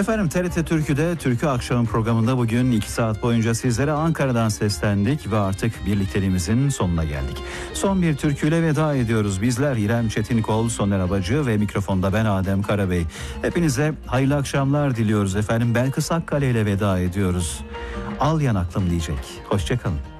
Efendim TRT Türkü'de Türkü Akşamı programında bugün 2 saat boyunca sizlere Ankara'dan seslendik ve artık birlikteliğimizin sonuna geldik. Son bir türküyle veda ediyoruz. Bizler İrem Çetinkol, Soner Abacı ve mikrofonda ben Adem Karabey. Hepinize hayırlı akşamlar diliyoruz efendim. Belkıs Akkale ile veda ediyoruz. Al yanaklım diyecek. Hoşçakalın.